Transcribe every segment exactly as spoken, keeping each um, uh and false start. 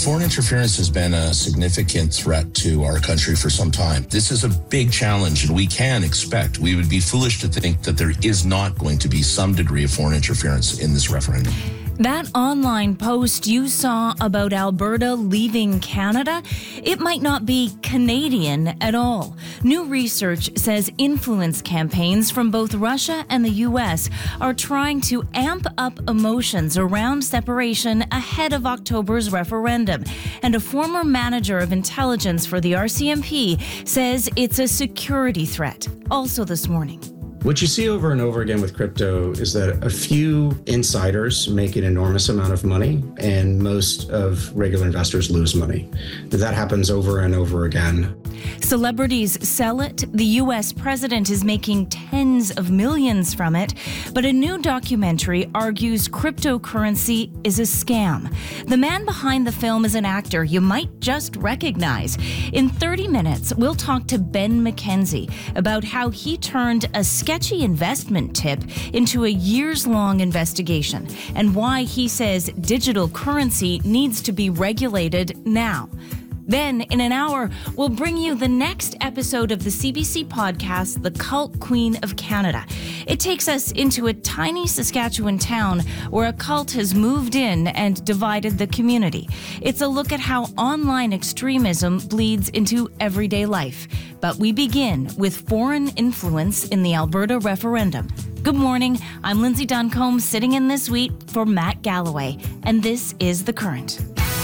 Foreign interference has been a significant threat to our country for some time. This is a big challenge, and we can expect, we would be foolish to think that there is not going to be some degree of foreign interference in this referendum. That online post you saw about Alberta leaving Canada, it might not be Canadian at all. New research says influence campaigns from both Russia and the U S are trying to amp up emotions around separation ahead of October's referendum. And a former manager of intelligence for the R C M P says it's a security threat. Also this morning. What you see over and over again with crypto is that a few insiders make an enormous amount of money and most of regular investors lose money. That happens over and over again. Celebrities sell it. The U S president is making tens of millions from it. But a new documentary argues cryptocurrency is a scam. The man behind the film is an actor you might just recognize. In thirty minutes, we'll talk to Ben McKenzie about how he turned a sketchy investment tip into a years-long investigation and why he says digital currency needs to be regulated now. Then, in an hour, we'll bring you the next episode of the C B C podcast, The Cult Queen of Canada. It takes us into a tiny Saskatchewan town where a cult has moved in and divided the community. It's a look at how online extremism bleeds into everyday life. But we begin with foreign influence in the Alberta referendum. Good morning, I'm Lindsay Duncombe, sitting in this week for Matt Galloway, and this is The Current.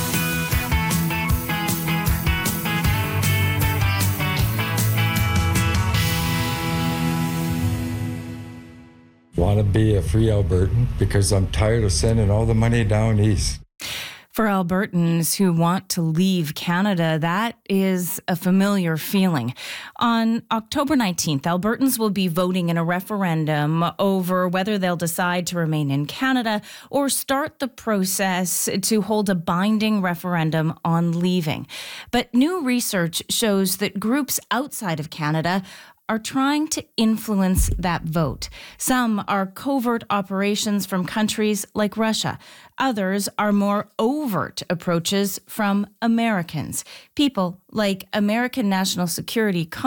Want to be a free Albertan because I'm tired of sending all the money down east. For Albertans who want to leave Canada, that is a familiar feeling. On October nineteenth, Albertans will be voting in a referendum over whether they'll decide to remain in Canada or start the process to hold a binding referendum on leaving. But new research shows that groups outside of Canada are trying to influence that vote. Some are covert operations from countries like Russia. Others are more overt approaches from Americans. People like American national security